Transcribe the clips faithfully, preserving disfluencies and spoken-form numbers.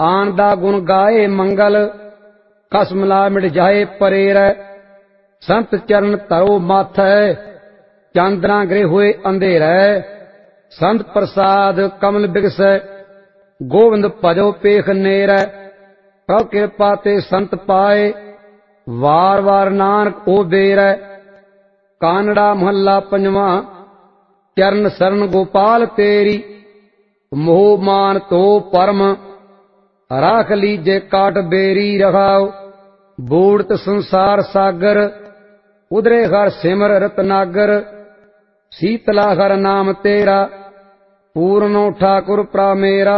आन दा गुण गाए मंगल, कस मिला मिट जाए परेर। संत चरण धरो माथै, चांदना गिरे हुए अंधेर। संत प्रसाद कमल बिगसै, गोविंद भजो पेख नेर। प्रभु कृपा ते संत पाए, वार वार नानक ओ बेर। कानड़ा महला पंजवा। चरण शरण गोपाल तेरी, मोह मान तो परम। राख लीजे काट बेरी रखाओ, बूढ़त संसार सागर। उदरे हर सिमर रतनागर, शीतला हर नाम तेरा। पूर्णो ठाकुर प्रा मेरा,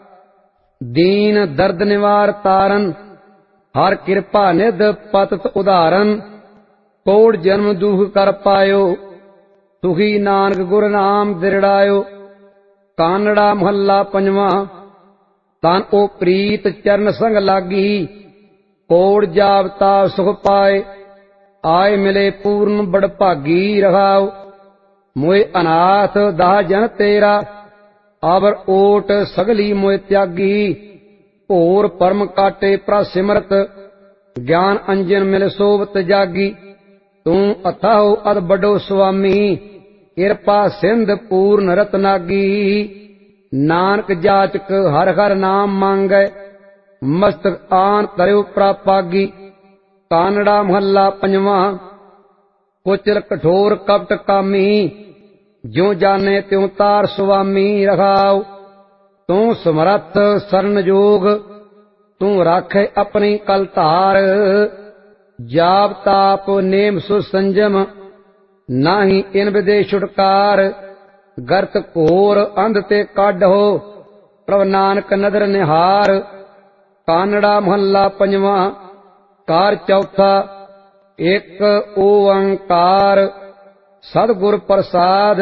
दीन दर्द निवार तारन। हर कृपा निध पतत उदाहरन, कोड़ जन्म दुख कर पायो। सुखी नानक गुर नाम दिरड़ायो। कानड़ा महला पंजवा। तन ओ प्रीत चरण संग लागी, कोड़ जावता सुख पाए। आए मिले पूर्ण बड़ भागी रखाओ, मोए अनाथ दाह जन तेरा। आवर ओट सगली मोए त्यागी, भोर परम काटे प्रा सिमरत। ज्ञान अंजन मिल सोवत जागी, तू अथाहो अद बड़ो स्वामी। किरपा सिंध पूर्ण रतनागी, नानक जाचक हर हर नाम मांगै। मस्तक आन तरयो प्रापागी। कानड़ा महला पंजवा। कुचल कठोर कपट कामी, ज्यों जाने त्यों तार स्वामी रखाओ। तू समरथ शरण जोग, तू राखे अपनी कल धार। जाप ताप नेम सुसंजम, नाहि इन विदे छुटकार। गर्त घोर अंध ते काढो, प्रभ नानक नदर निहार। कानड़ा महला पंजवा। कार चौथा। एक ओंकार, सतगुर प्रसाद